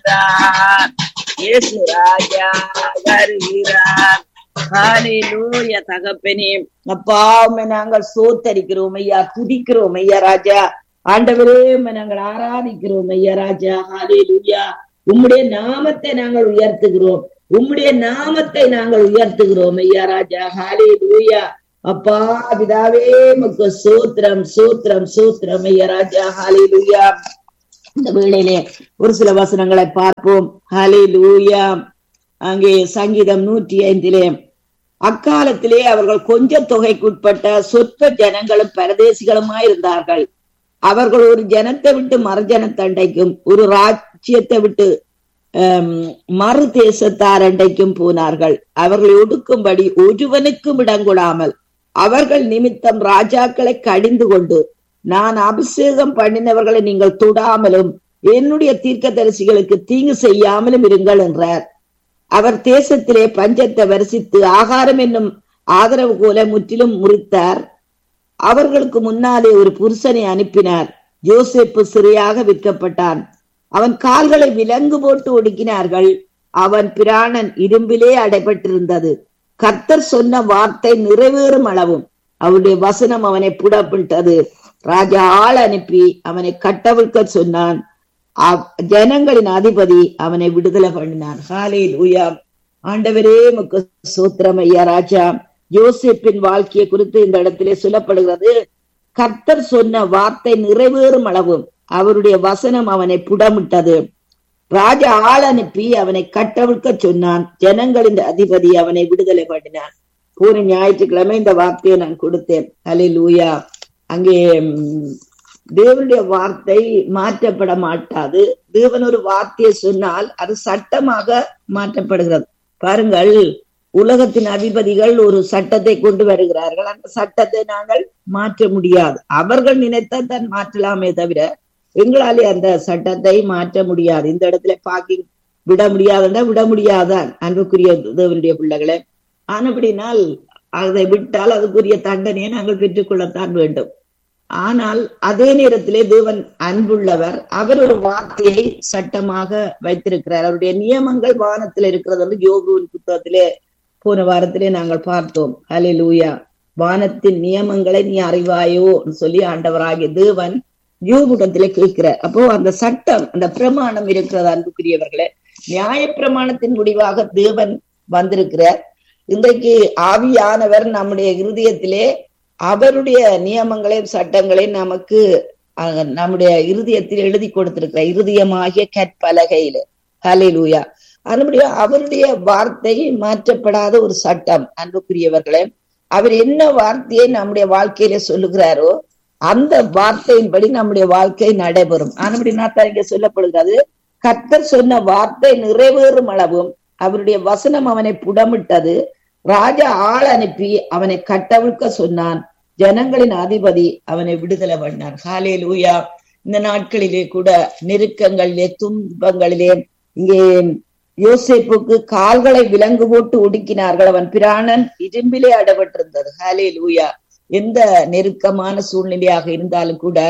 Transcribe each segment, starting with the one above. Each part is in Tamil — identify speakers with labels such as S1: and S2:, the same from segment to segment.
S1: வருகிறார். இயேசு ராஜா வருகிறார். ஹல்லேலூயா. தகப்பனே அப்பா, உம்மை நாங்கள் சோத்தரிக்கிறோம் ஐயா, துதிக்கிறோம் ஐயா ராஜா. ஆண்டவரே, உம்மை நாங்கள் ஆராதிக்கிறோம் ஐயா ராஜா. ஹல்லேலூயா. உம்முடைய நாமத்தை நாங்கள் உயர்த்துகிறோம், உம்முடைய நாமத்தை நாங்கள் உயர்த்துகிறோம் ஐயா ராஜா. ஹல்லேலூயா. அப்பா பிதாவே, உமக்கு சோத்திரம் சோத்திரம் சோத்திரம் ஐயா ராஜா. ஹல்லேலூயா. இந்த வேளையிலே ஒரு சில வசனங்களை பார்ப்போம். ஹல்லேலூயா. அங்கே சங்கீதம் 105 அக்காலத்திலே அவர்கள் கொஞ்ச தொகைக்குட்பட்ட சொற்ப ஜனங்களும் பரதேசிகளுமாயிருந்தார்கள். அவர்கள் ஒரு ஜனத்தை விட்டு மறு ஜனத்தண்டைக்கும், ஒரு ராஜ்யத்தை விட்டு மறு தேசத்தார் அண்டைக்கும் போனார்கள். அவர்களை ஒடுக்கும்படி ஒருவனுக்கும் இடங்கொடாமல் அவர்கள் நிமித்தம் ராஜாக்களை கடிந்து கொண்டு, நான் அபிஷேகம் பண்ணினவர்களை நீங்கள் தொடாமலும் என்னுடைய தீர்க்கதரிசிகளுக்கு தீங்கு செய்யாமலும் இருங்கள் என்றார். அவர் தேசத்திலே பஞ்சத்தை வரிசித்து ஆகாரம் என்னும் ஆதரவு கோலை முற்றிலும் முறித்தார். அவர்களுக்கு முன்னாலே ஒரு புருஷனை அனுப்பினார். யோசேப்பு சிறையாக விற்கப்பட்டான். அவன் கால்களை விலங்கு போட்டு ஒடுக்கினார்கள். அவன் பிராணன் இரும்பிலே அடைபட்டிருந்தது. கர்த்தர் சொன்ன வார்த்தை நிறைவேறும் அளவும் அவருடைய வசனம் அவனை புடப்பட்டது. ராஜா ஆள் அனுப்பி அவனை கட்டவிழ்க்க சொன்னான். ஜனங்களின் அதிபதி அவனை விடுதலை பண்ணினான். ஹல்லேலூயா. ஆண்டவரே, உமக்கு சோத்திரம் ஐயா ராஜா. யோசேப்பின் வாழ்க்கையை குறித்து இந்த இடத்திலே சொல்லப்படுகிறது. கர்த்தர் சொன்ன வார்த்தை நிறைவேறும் அளவும் அவருடைய வசனம் அவனை புடமிட்டது. ராஜா ஆள் அனுப்பி அவனை கட்டவிழ்க்க சொன்னான். ஜனங்களின் அதிபதி அவனை விடுதலை பண்ணினான். போன ஞாயிற்றுக்கிழமை இந்த வார்த்தையை நான் கொடுத்தேன். ஹல்லேலூயா. அங்கே தேவனுடைய வார்த்தை மாற்றப்பட மாட்டாது. தேவன் ஒரு வார்த்தையை சொன்னால் அது சட்டமாக மாற்றப்படுகிறது. பாருங்கள், உலகத்தின் அதிபதிகள் ஒரு சட்டத்தை கொண்டு வருகிறார்கள். அந்த சட்டத்தை நாங்கள் மாற்ற முடியாது. அவர்கள் நினைத்தால் தான் மாற்றலாமே தவிர எங்களாலே அந்த சட்டத்தை மாற்ற முடியாது. இந்த இடத்துல பாக்கி விட முடியாதுன்னா விட முடியாதான் அன்புக்குரிய தேவனுடைய பிள்ளைகளே. ஆனபடினால் அதை விட்டால் அதுக்குரிய தண்டனையை நாங்கள் பெற்றுக்கொள்ளத்தான் வேண்டும். ஆனால் அதே நேரத்திலே தேவன் அன்புள்ளவர். அவர் ஒரு வார்த்தையை சட்டமாக வைத்திருக்கிறார். அவருடைய நியமங்கள் வானத்தில் இருக்கிறது என்று யோபுவின் புத்தகத்திலே போன வாரத்திலே நாங்கள் பார்த்தோம். ஹல்லேலூயா. வானத்தின் நியமங்களை நீ அறிவாயோ சொல்லி ஆண்டவராகிய தேவன் யோபுடத்திலே கேட்கிறார். அப்போ அந்த சட்டம், அந்த பிரமாணம் இருக்கிறது அன்புக்குரியவர்களே. நியாய பிரமாணத்தின் முடிவாக தேவன் வந்திருக்கிறார். இன்றைக்கு ஆவியானவர் நம்முடைய இருதயத்திலே அவருடைய நியமங்களையும் சட்டங்களையும் நமக்கு நம்முடைய இருதயத்தில் எழுதி கொடுத்திருக்கிற இருதயமாகிய கற்பலகையில. ஹல்லேலூயா. அதனுடைய அவருடைய வார்த்தை மாற்றப்படாத ஒரு சட்டம் அன்புக்குரியவர்களே. அவர் என்ன வார்த்தையை நம்முடைய வாழ்க்கையில சொல்லுகிறாரோ அந்த வார்த்தையின்படி நம்முடைய வாழ்க்கை நடைபெறும். ஆனபடினா தான் இங்க சொல்லப்படுகிறது, கர்த்தர் சொன்ன வார்த்தை நிறைவேறும் அளவும் அவருடைய வசனம் அவனை புடமிட்டது. ராஜா ஆள் அனுப்பி அவனை கட்டவிழ்க்க சொன்னான். ஜனங்களின் அதிபதி அவனை விடுதலை பண்ணார். ஹல்லேலூயா. இந்த நாட்களிலே கூட நெருக்கங்களிலே துன்பங்களிலே இங்கே யோசேப்புக்கு கால்களை விலங்கு போட்டு ஒடுக்கினார்கள். அவன் பிராணன் இரும்பிலே அடைபட்டிருந்தது. ஹல்லேலூயா. எந்த நெருக்கமான சூழ்நிலையாக இருந்தாலும் கூட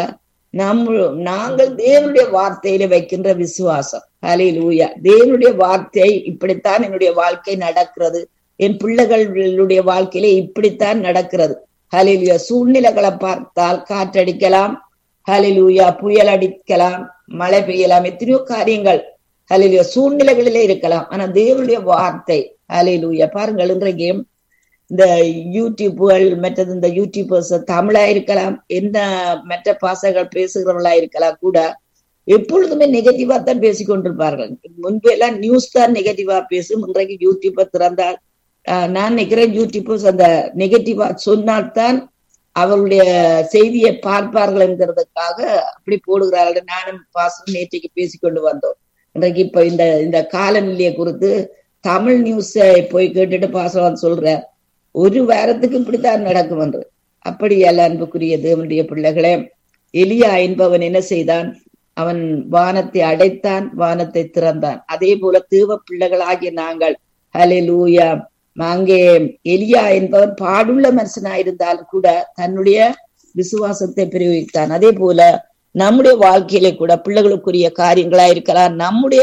S1: நாங்கள் தேவனுடைய வார்த்தையில வைக்கின்ற விசுவாசம். ஹல்லேலூயா. தேவனுடைய வார்த்தை இப்படித்தான் என்னுடைய வாழ்க்கை நடக்கிறது, என் பிள்ளைகளுடைய வாழ்க்கையில இப்படித்தான் நடக்கிறது. ஹல்லேலூயா. சூழ்நிலைகளை பார்த்தால் காற்றடிக்கலாம், ஹல்லேலூயா, புயல் அடிக்கலாம், மழை பெய்யலாம், எத்தனையோ காரியங்கள் ஹல்லேலூயா சூழ்நிலைகளிலே இருக்கலாம். ஆனா தேவனுடைய வார்த்தை ஹல்லேலூயா. பாருங்கள், இன்றைக்கு இந்த யூடியூப்புகள் மற்றது இந்த யூடியூபர்ஸ் தமிழா இருக்கலாம், எந்த மற்ற பாசைகள் பேசுகிறவர்களா இருக்கலாம் கூட எப்பொழுதுமே நெகட்டிவா தான் பேசிக்கொண்டிருப்பார்கள். முன்பு எல்லாம் நியூஸ் தான் நெகட்டிவா பேசும். இன்றைக்கு யூடியூபர் திறந்தால் நான் நினைக்கிறேன் யூடியூபர்ஸ் அந்த நெகட்டிவா சொன்னால்தான் அவருடைய செய்தியை பார்ப்பார்கள் என்கிறதுக்காக அப்படி போடுகிறார்கள். நானும் பாசம் நேற்றைக்கு பேசிக்கொண்டு வந்தோம். இன்றைக்கு இப்ப இந்த காலநிலையை குறித்து தமிழ் நியூஸை போய் கேட்டுட்டு பாசம் சொல்ற ஒரு வாரத்துக்கு இப்படித்தான் நடக்கும் என்று. அப்படி அல்ல அன்புக்குரிய தேவனுடைய பிள்ளைகளே. எலியா என்பவன் என்ன செய்தான்? அவன் வானத்தை அடைத்தான், வானத்தை திறந்தான். அதே போல தேவ பிள்ளைகளாகிய நாங்கள் ஹல்லேலூயா, அங்கே எலியா என்பவன் பாடுள்ள மனுஷனாயிருந்தாலும் கூட தன்னுடைய விசுவாசத்தை பிரயோகித்தான். அதே போல நம்முடைய வாழ்க்கையில கூட பிள்ளைகளுக்குரிய காரியங்களா இருக்கலாம், நம்முடைய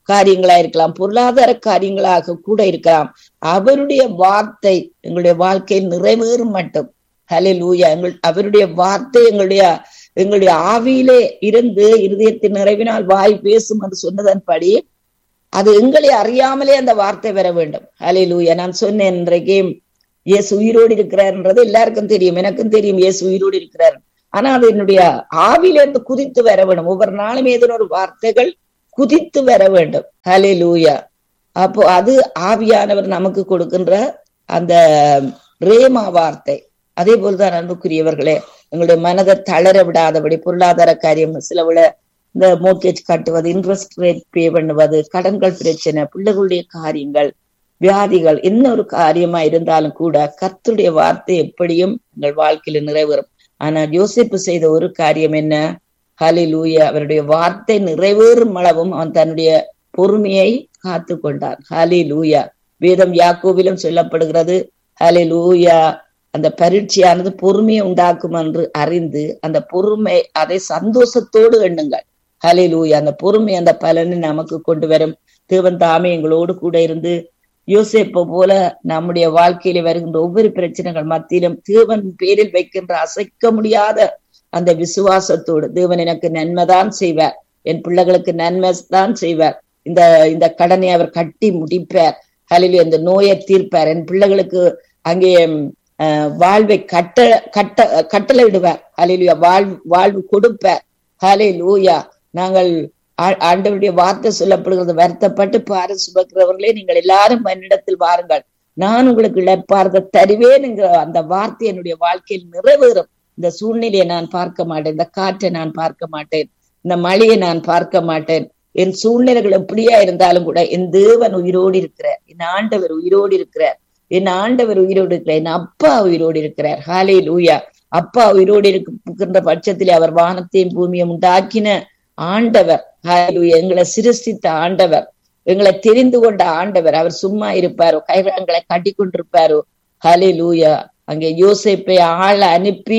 S1: காரியங்களா இருக்கலாம், பொருளாதார காரியங்களாக கூட இருக்கலாம். அவருடைய வார்த்தை எங்களுடைய வாழ்க்கையில் நிறைவேறும் மட்டும் ஹல்லேலூயா அவருடைய வார்த்தை எங்களுடைய ஆவியிலே இருந்து இருதயத்தின் நிறைவினால் வாய் பேசும் என்று சொன்னதன்படி அது எங்களை அறியாமலே அந்த வார்த்தை வர வேண்டும். ஹல்லேலூயா. நான் சொன்னேன், இன்றைக்கு இயேசு உயிரோடு இருக்கிறார்ன்றது எல்லாருக்கும் தெரியும், எனக்கும் தெரியும் இயேசு உயிரோடு இருக்கிறார். ஆனா அது என்னுடைய ஆவியில இருந்து குதித்து வர வேண்டும். ஒவ்வொரு நாளும் ஏதோ ஒரு வார்த்தைகள் குதித்து வர வேண்டும். ஹல்லேலூயா. அப்போ அது ஆவியானவர் நமக்கு கொடுக்கின்ற அந்த ரேமா வார்த்தை. அதே போல்தான் அன்புக்குரியவர்களே, எங்களுடைய மனதை தளர விடாதபடி பொருளாதார காரியம், சில விட இந்த மோர்கேஜ் கட்டுவது, இன்ட்ரெஸ்ட் ரேட் பே பண்ணுவது, கடன்கள் பிரச்சனை, பிள்ளைகளுடைய காரியங்கள், வியாதிகள், என்ன ஒரு காரியமா இருந்தாலும் கூட கர்த்தருடைய வார்த்தை எப்படியும் எங்கள் வாழ்க்கையில நிறைவேறும். ஆனால் யோசேப்பு செய்த ஒரு காரியம் என்ன? ஹல்லேலூயா, அவருடைய வார்த்தை நிறைவேறும் அளவும் அவன் தன்னுடைய பொறுமையை காத்து கொண்டான். ஹல்லேலூயா. வேதம் யாக்கோபிலும் சொல்லப்படுகிறது, ஹல்லேலூயா, அந்த பரீட்சையானது பொறுமையை உண்டாக்கும் என்று அறிந்து அந்த பொறுமை அதை சந்தோஷத்தோடு எண்ணுங்கள். ஹல்லேலூயா. அந்த பொறுமை அந்த பலனை நமக்கு கொண்டு வரும். தேவன் தாமே எங்களோடு கூட இருந்து யோசேப்பு போல நம்முடைய வாழ்க்கையில வருகின்ற ஒவ்வொரு பிரச்சனைகள் மத்தியிலும் தேவன் பேரில் வைக்கின்ற அசைக்க முடியாத அந்த விசுவாசத்தோடு, தேவன் எனக்கு நன்மைதான் செய்வார், என் பிள்ளைகளுக்கு நன்மை தான் செய்வார், இந்த கடனை அவர் கட்டி முடிப்பார், ஹல்லேலூயா, இந்த நோயை தீர்ப்பார், என் பிள்ளைகளுக்கு அங்கே வாழ்வை கட்டளையிடுவார், ஹல்லேலூயா, வாழ்வு கொடுப்பார். ஹல்லேலூயா. நாங்கள் ஆண்டவருடைய வார்த்தை சொல்லப்படுகிறது, வருத்தப்பட்டு பாரு சுமக்கிறவர்களே நீங்கள் எல்லாரும் என்னிடத்தில் வாருங்கள், நான் உங்களுக்கு இளைப்பாறுதலை தருவேன் என்கிற அந்த வார்த்தை என்னுடைய வாழ்க்கையில் நிறைவேறும். இந்த சூழ்நிலையை நான் பார்க்க மாட்டேன், இந்த காற்றை நான் பார்க்க மாட்டேன், இந்த மழையை நான் பார்க்க மாட்டேன், என் சூழ்நிலைகள் எப்படியா இருந்தாலும் கூட என் தேவன் உயிரோடு இருக்கிறார், என் ஆண்டவர் உயிரோடு இருக்கிறார், என் ஆண்டவர் உயிரோடு இருக்கிறார், என் அப்பா உயிரோடு இருக்கிறார். ஹல்லேலூயா. அப்பா உயிரோடு இருக்கின்ற பட்சத்திலே அவர் வானத்தையும் பூமியும் உண்டாக்கின ஆண்டவர், ஹல்லேலூயா, எங்களை சிருஷ்டித்த ஆண்டவர், எங்களை தெரிந்து கொண்ட ஆண்டவர். அவர் சும்மா இருப்பாரோ? கைகளை கட்டி கொண்டிருப்பாரோ? ஹல்லேலூயா. அங்கே யோசேப்பை ஆள அனுப்பி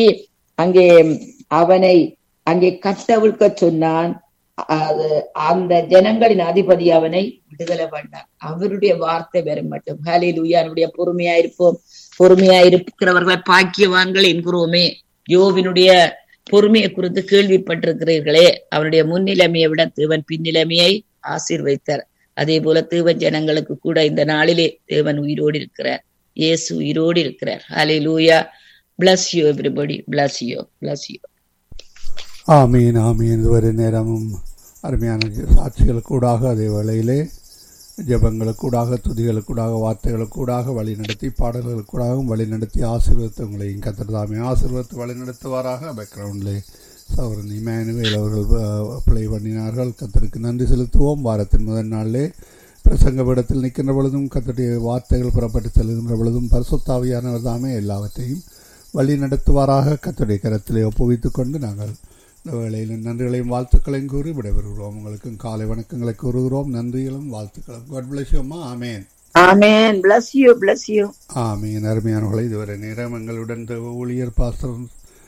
S1: அவனை அங்கே கட்டவிழ்க்க சொன்னான். அந்த ஜனங்களின் அதிபதி அவனை விடுதலை பண்ணார். அவருடைய வார்த்தை வரும் மட்டும். ஹல்லேலூயா. நம்முடைய பொறுமையா இருக்கிறவர்களை பாக்கியவான்கள் என்கிறோமே. யோவினுடைய பொறுமையை குறித்து கேள்விப்பட்டிருக்கிறீர்களே. அவனுடைய முன்னிலைமையை விட தேவன் பின்னிலைமையை ஆசீர்வைத்தார். அதே போல தேவன் ஜனங்களுக்கு கூட இந்த நாளிலே தேவன் உயிரோடு இருக்கிறார், இயேசு உயிரோடு இருக்கிறார். ஹல்லேலூயா. bless you everybody, bless you.
S2: ஆமீன், ஆமீன். இதுவரை நேரமும் அருமையான சாட்சிகளுக்கூடாக, அதே வேளையிலே ஜெபங்களுக்கூடாக, துதிகளுக்கூடாக, வார்த்தைகளுக்கூடாக வழிநடத்தி, பாடல்களுக்கூடாகவும் வழிநடத்தி ஆசீர்வாதங்களையும் கர்த்தர் தாமே ஆசீர்வாதத்தை வழிநடத்துவாராக. பேக்ரவுண்டிலே சகோதரன் இமானுவேல் அவர்கள் பிளே பண்ணினார்கள். கர்த்தருக்கு நன்றி செலுத்துவோம். வாரத்தின் முதல் நாளிலே பிரசங்க பீடத்தில் நிற்கின்ற பொழுதும், கர்த்தருடைய வார்த்தைகள் புறப்பட்டு செல்கின்ற பொழுதும் பரிசுத்த ஆவியானவர் தாமே எல்லாவற்றையும் வழி நடத்துவாராக. கர்த்தருடைய கரத்திலே ஒப்புவித்துக் கொண்டு நாங்கள் இந்த வேளையில் நன்றிகளையும் வாழ்த்துக்களையும் கூறி விடைபெறுகிறோம். உங்களுக்கும் காலை வணக்கங்களை கூறுகிறோம். நன்றிகளும் வாழ்த்துக்களும். God bless you அம்மா. ஆமேன்,
S1: ஆமேன். bless you.
S2: ஆமீன். அருமையானவர்களை, இதுவரை நேரம் எங்களுடன் ஊழியர் பாஸ்டர்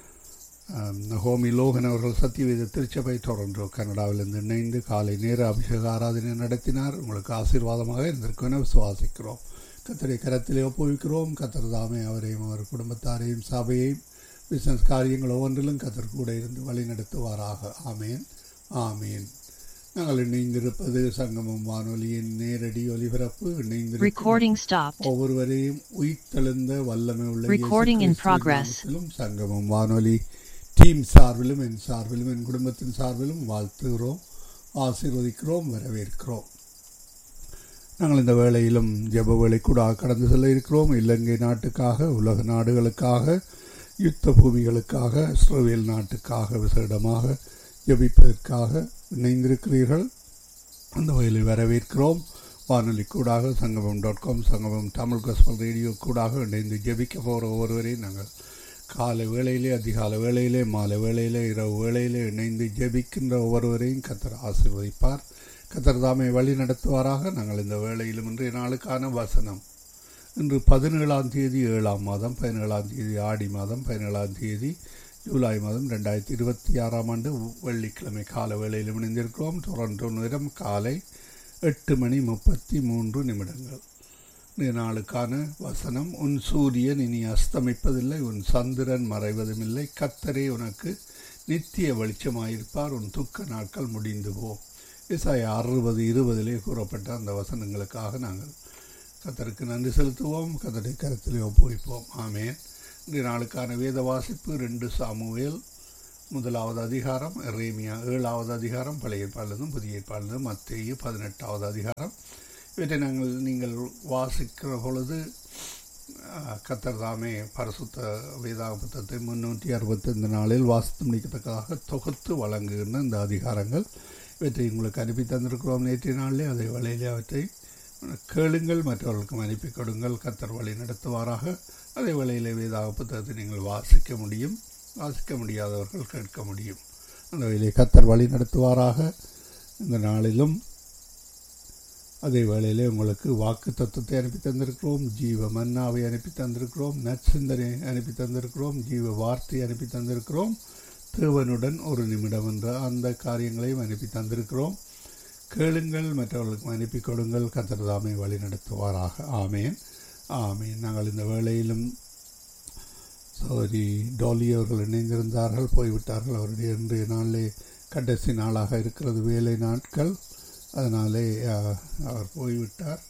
S2: ஹோமி லோகன் அவர்கள் சத்தியவேத திருச்சபை டொரண்டோ கனடாவிலிருந்து இணைந்து காலை நேர அபிஷேக ஆராதனை நடத்தினார். உங்களுக்கு ஆசீர்வாதமாக இருந்திருக்கும் என விசுவாசிக்கிறோம். கர்த்தருடைய கரத்திலே ஒப்புவிக்கிறோம். கர்த்தர் தாமே அவரையும் அவர் குடும்பத்தாரையும் சபையையும் பிசினஸ் காரியங்கள் ஒவ்வொன்றிலும் கர்த்தர் கூட இருந்து வழி நடத்துவாராக. ஆமேன், ஆமேன். நாங்கள் இணைந்திருப்பது சங்கமம் வானொலியின் நேரடி ஒலிபரப்பு. இணைந்திருக்கும் ஒவ்வொருவரையும் உயிர்த்தெழுந்த வல்லமை உள்ள சங்கமம் வானொலி டீம் சார்பிலும் என் சார்பிலும் என் குடும்பத்தின் சார்பிலும் வாழ்த்துகிறோம், ஆசீர்வதிக்கிறோம், வரவேற்கிறோம். நாங்கள் இந்த வேளையிலும் ஜெப வேளை கூட கடந்து செல்ல இருக்கிறோம். இலங்கை நாட்டுக்காக, உலக நாடுகளுக்காக, யுத்த பூமிகளுக்காக, இஸ்ரவேல் நாட்டுக்காக விசேடமாக ஜெபிப்பதற்காக இணைந்திருக்கிறீர்கள். அந்த வகையில் வரவேற்கிறோம். வானொலி கூடாக சங்கமம்.com, சங்கமம் தமிழ் காஸ்பல் ரேடியோ கூடாக இணைந்து ஜெபிக்க போகிற ஒவ்வொருவரையும் நாங்கள் காலை வேளையிலே, அதிகாலை வேளையிலே, மாலை வேளையிலே, இரவு வேளையிலே இணைந்து ஜெபிக்கின்ற ஒவ்வொருவரையும் கர்த்தர் ஆசீர்வதிப்பார். கர்த்தர் தாமே வழி நடத்துவாராக. நாங்கள் இந்த வேளையிலும் இன்றைய நாளுக்கான வசனம், இன்று 17ஆம் தேதி 7ஆம் மாதம் 17ஆம் தேதி ஆடி மாதம் 17ஆம் தேதி ஜூலை மாதம் 2026 ஆண்டு வெள்ளிக்கிழமை கால வேளையிலும் இணைந்திருக்கிறோம். டொரண்டோ நேரம் காலை 8:33. இன்றைய நாளுக்கான வசனம்: உன் சூரியன் இனி அஸ்தமிப்பதில்லை, உன் சந்திரன் மறைவதுமில்லை. கர்த்தரே உனக்கு நித்திய வெளிச்சமாயிருப்பார், உன் துக்க நாட்கள் முடிந்து போம். ஏசாயா 60:20 கூறப்பட்ட அந்த வசனங்களுக்காக நாங்கள் கர்த்தருக்கு நன்றி செலுத்துவோம், கர்த்தருடைய கருத்திலே ஒப்புவிப்போம். ஆமேன். இன்றைய நாளுக்கான வேத வாசிப்பு 2 சாமுவேல் 1வது அதிகாரம், எரேமியா 7வது அதிகாரம், பழைய ஏற்பாடிலிருந்தும் புதிய ஏற்பாடிலிருந்தும் மத்தேயு 18வது அதிகாரம். இவற்றை நீங்கள் வாசிக்கிற பொழுது கர்த்தர் தாமே பரிசுத்த வேதாகம புத்தகத்தை 365 நாளில் வாசித்து முடிக்கத்தக்கதாக தொகுத்து வழங்குகின்ற இந்த அதிகாரங்கள். இவற்றை உங்களுக்கு அனுப்பி தந்திருக்கிறோம் நேற்றைய நாளிலே. அதே வேளையிலே அவற்றை கேளுங்கள், மற்றவர்களுக்கும் அனுப்பி கொடுங்கள். கர்த்தர் வழி நடத்துவாராக. அதே வேளையிலே வேதாகம புத்தகத்தை நீங்கள் வாசிக்க முடியும், வாசிக்க முடியாதவர்கள் கேட்க முடியும். அந்த வேளையிலே கர்த்தர் வழி நடத்துவாராக. இந்த நாளிலும் அதே வேளையிலே உங்களுக்கு வாக்கு தத்துவத்தை அனுப்பி தந்திருக்கிறோம், ஜீவ மன்னாவை அனுப்பி தந்திருக்கிறோம், நற்சிந்தனை அனுப்பி தந்திருக்கிறோம், ஜீவ வார்த்தை அனுப்பி தந்திருக்கிறோம், தேவனுடன் ஒரு நிமிடம் என்ற அந்த காரியங்களையும் அனுப்பி தந்திருக்கிறோம். கேளுங்கள், மற்றவர்களுக்கும் அனுப்பி கொடுங்கள். கர்த்தர் தாமே வழி நடத்துவாராக. ஆமேன், ஆமேன். நாங்கள் இந்த வேளையிலும் சகோதரி டாலி அவர்கள் இணைந்திருந்தார்கள், போய்விட்டார்கள். அவருடைய இன்றைய நாளிலே கடைசி நாளாக இருக்கிறது, வேலை நாட்கள். அதனாலே அவர் போய்விட்டார்.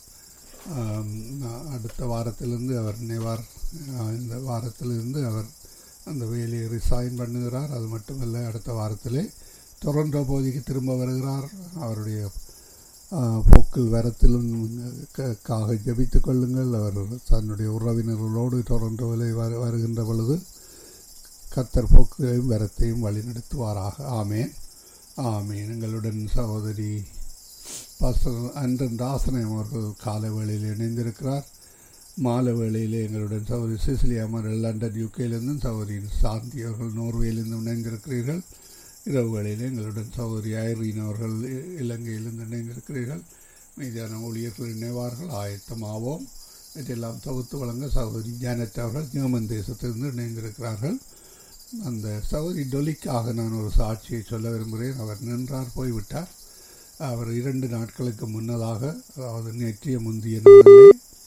S2: அடுத்த வாரத்திலிருந்து அவர் நினைவார். இந்த வாரத்திலிருந்து அவர் அந்த வேலையை ரிசைன் பண்ணுகிறார். அது மட்டுமல்ல, அடுத்த வாரத்திலே டொரண்டோ பகுதிக்கு திரும்ப வருகிறார். அவருடைய போக்கில் வரத்திலும் காக ஜபித்து கொள்ளுங்கள். அவர் தன்னுடைய உறவினர்களோடு டொரண்டோவில் வருகின்ற பொழுது கர்த்தர் போக்கையும் வரத்தையும் வழி நடத்துவாராக. ஆமேன், ஆமேன். எங்களுடன் சகோதரி பாஸ்டர் அன்றன் தாசனம் அவர்கள் காலை வேளையில் இணைந்திருக்கிறார். மாலை வேளையிலே எங்களுடன் சகோதரி சிசிலியா அவர்கள் லண்டன் யூகேயிலிருந்தும், சகோதரி சாந்தி அவர்கள் நோர்வேயிலிருந்தும் இணைந்திருக்கிறீர்கள். இரவு வேளையிலே எங்களுடன் சகோதரி ஐரீன் அவர்கள் இலங்கையிலிருந்து இணைந்திருக்கிறீர்கள். மீதியான ஊழியர்கள் இணைவார்கள். ஆயத்தமாவோம். இதெல்லாம் தொகுத்து வழங்க சகோதரி ஜானட் அவர்கள் ஜெர்மன் தேசத்திலிருந்து இணைந்திருக்கிறார்கள். அந்த சகோதரி டொலிக்காக நான் ஒரு சாட்சியை சொல்ல விரும்புகிறேன். அவர் நின்றார், போய்விட்டார். அவர் 2 நாட்களுக்கு முன்னதாக, அதாவது நேற்றைய முந்தைய நாளிலே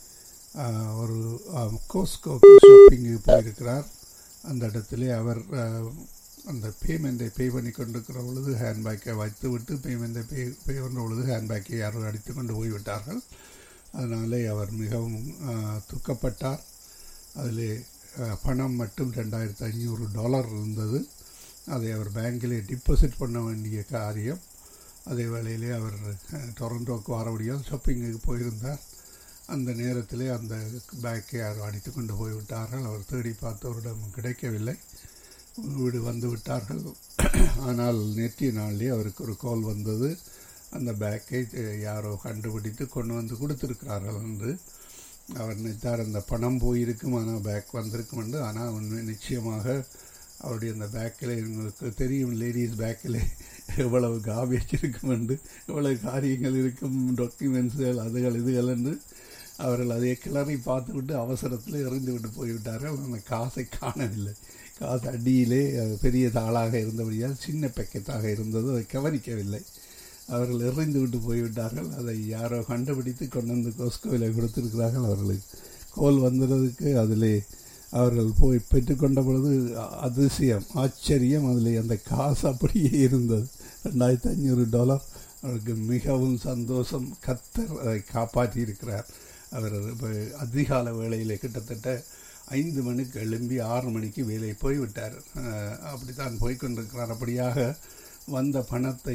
S2: ஒரு கோஸ்கோ ஷாப்பிங்கு போயிருக்கிறார். அந்த இடத்துல அவர் அந்த பேமெண்ட்டை பே பண்ணி கொண்டிருக்கிற பொழுது ஹேண்ட்பேக்கை வைத்து விட்டு பேமெண்ட்டை பே பண்ணுற பொழுது ஹேண்ட்பேக்கை யாரும் அடித்து கொண்டு போய்விட்டார்கள். அதனாலே அவர் மிகவும் துக்கப்பட்டார். அதில் பணம் மட்டும் $2,500 இருந்தது. அதை அவர் பேங்கிலே டிபாசிட் பண்ண வேண்டிய காரியம். அதே வேளையிலே அவர் டொரண்டோக்கு வரபடியால் ஷாப்பிங்குக்கு போயிருந்தார். அந்த நேரத்திலே அந்த பேக்கை யாரும் அடித்து கொண்டு போய்விட்டார்கள். அவர் தேடி பார்த்தவரிடம் கிடைக்கவில்லை. வீடு வந்து விட்டார்கள். ஆனால் நேற்றைய நாளிலே அவருக்கு ஒரு கால் வந்தது. அந்த பேக்கை யாரோ கண்டுபிடித்து கொண்டு வந்து கொடுத்துருக்கிறார்கள் என்று. அவர் நினைத்தார் அந்த பணம் போயிருக்கும், ஆனால் பேக் வந்திருக்கும் என்று. ஆனால் உண்மை நிச்சயமாக அவருடைய அந்த பேக்கில், எங்களுக்கு தெரியும் லேடிஸ் பேக்கில் எவ்வளவு காபேஜ் இருக்கும் என்று, எவ்வளவு காரியங்கள் இருக்கும், டாக்குமெண்ட்ஸுகள், அதுகள் இதுகள் என்று. அவர்கள் அதை கிளறி பார்த்துவிட்டு அவசரத்தில் எறிந்து விட்டு போய்விட்டார்கள். அந்த காசை காணவில்லை. காசு அடியிலே பெரிய தாளாக இருந்தபடியால் சின்ன பேக்கெட்டாக இருந்தது, அதை கவனிக்கவில்லை. அவர்கள் எறிந்து விட்டு போய்விட்டார்கள். அதை யாரோ கண்டுபிடித்து கொண்டு வந்து கோஸ்கோவில் கொடுத்திருக்கிறார்கள். அவர்களுக்கு கோல் வந்துடுறதுக்கு அதிலே அவர்கள் போய் பெற்றுக்கொண்ட பொழுது அதிசயம், ஆச்சரியம், அதில் அந்த காசு அப்படியே இருந்தது. $2,500. அவருக்கு மிகவும் சந்தோஷம். கர்த்தர் அதை காப்பாற்றி இருக்கிறார். அவர் இப்போ அதிகால வேளையில் கிட்டத்தட்ட 5 மணிக்கு எழும்பி 6 மணிக்கு வேலை போய்விட்டார். அப்படித்தான் போய்கொண்டிருக்கிறார். அப்படியாக வந்த பணத்தை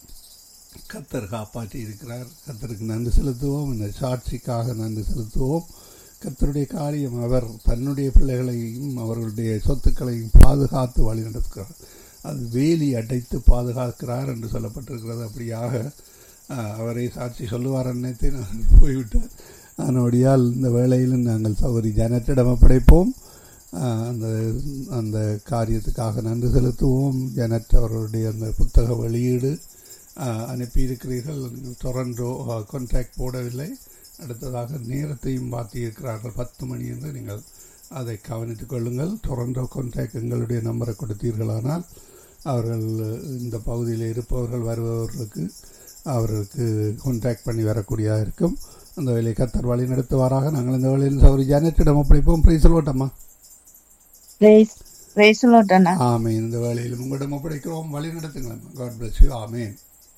S2: கர்த்தர் காப்பாற்றி இருக்கிறார். கர்த்தருக்கு நன்றி செலுத்துவோம். இந்த சாட்சிக்காக நன்றி செலுத்துவோம். கர்த்தருடைய காரியம். அவர் தன்னுடைய பிள்ளைகளையும் அவர்களுடைய சொத்துக்களையும் பாதுகாத்து வழி நடத்துகிறார். அது வேலி அடைத்து பாதுகாக்கிறார் என்று சொல்லப்பட்டிருக்கிறது. அப்படியாக அவரை சாட்சி சொல்லுவார் நினைத்து நான் போய்விட்டார். அதனுடையால் இந்த வேளையிலும் நாங்கள் சகோதரி ஜானட்டிடம் ஒப்படைப்போம். அந்த காரியத்துக்காக நன்றி செலுத்துவோம். ஜானட் அவர்களுடைய அந்த புத்தக வெளியீடு அனுப்பியிருக்கிறீர்கள். டொரண்டோ கான்ட்ராக்ட் போடவில்லை. அடுத்ததாக நேரத்தையும் பார்த்திருக்கிறார்கள், 10 மணி என்று. நீங்கள் அதை கவனித்துக் கொள்ளுங்கள். டொரண்டோ கான்ட்ராக்ட் எங்களுடைய நம்பரை கொடுத்தீர்களானால் அவர்கள் இந்த பகுதியில் இருப்பவர்கள் வருபவர்களுக்கு அவருக்கு கான்டாக்ட் பண்ணி வரக்கூடியதாக இருக்கும். அந்த வேலையை கத்தர் வழி நடத்துவாராக. நாங்கள் இந்த வேலையில் சௌரி ஜானட்டிடம் ஒப்படைப்போம். பிரைஸ் சொல்லட்டம்மா. ஆமேன். இந்த வேலையில் உங்களிடம் ஒப்படைக்கிறோம். வழி நடத்துங்களா. God bless you. ஆமேன்.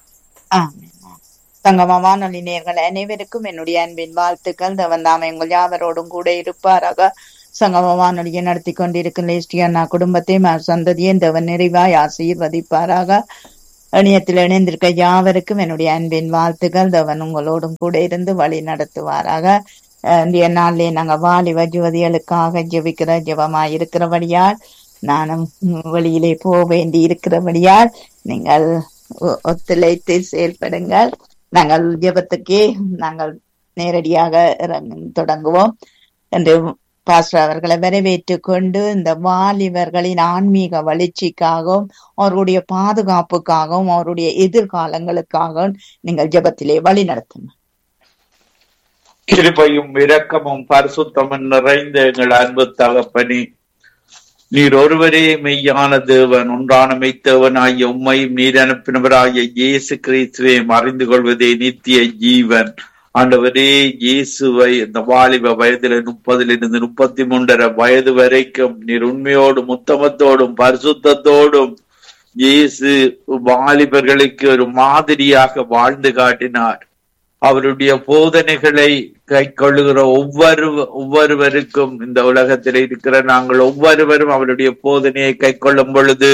S3: தங்கமான நேயர்கள் அனைவருக்கும் என்னுடைய அன்பின் வாழ்த்துக்கள். தேவன் எங்கள் யாவரோடும் கூட இருப்பாராக. சங்கமவானொலியை நடத்தி கொண்டிருக்கிற எஸ்டியண்ணா குடும்பத்தை சந்ததியை தேவன் நிறைவாய் ஆசீர்வதிப்பாராக. இணையத்தில் இணைந்திருக்க யாவருக்கும் என்னுடைய அன்பின் வாழ்த்துக்கள். தேவன் உங்களோடும் கூட இருந்து வழி நடத்துவாராக. இன்றைய நாளிலே நாங்கள் வாலிப யுவதிகளுக்காக ஜெபிக்கிற ஜெபமாய் இருக்கிறபடியால், நானும் வெளியிலே போக வேண்டி இருக்கிறபடியால் நீங்கள் ஒத்துழைத்து செயல்படுங்கள். நாங்கள் ஜெபத்துக்கே நாங்கள் நேரடியாக தொடங்குவோம் என்று பாஸ்டர் அவர்களை வரவேற்றுக் கொண்டு இந்த வாலிபர்களின் ஆன்மீக வளர்ச்சிக்காகவும் அவருடைய பாதுகாப்புக்காகவும் அவருடைய எதிர்காலங்களுக்காகவும் நீங்கள் ஜெபத்திலே வழி நடத்துங்க.
S4: கிருபையும் இரக்கமும் பரிசுத்தமும் நிறைந்த எங்கள் அன்பு தகப்பனே, நீர் ஒருவரே மெய்யான தேவன், ஒன்றான மெய்த்தேவனாகிய உம்மையும் நீர் அனுப்பினவராகிய இயேசு கிறிஸ்துவையும் அறிந்து கொள்வதே நித்திய ஜீவன். ஆண்டவரே, இயேசுவை இந்த வாலிப வயதில 30 33 வயது வரைக்கும் நீர் உண்மையோடும் உத்தமத்தோடும் பரிசுத்தத்தோடும் இயேசு வாலிபர்களுக்கு ஒரு மாதிரியாக வாழ்ந்து காட்டினார். அவருடைய போதனைகளை கை கொள்ளுகிற ஒவ்வொருவருக்கும் இந்த உலகத்தில் இருக்கிற நாங்கள் ஒவ்வொருவரும் அவருடைய போதனையை கை கொள்ளும் பொழுது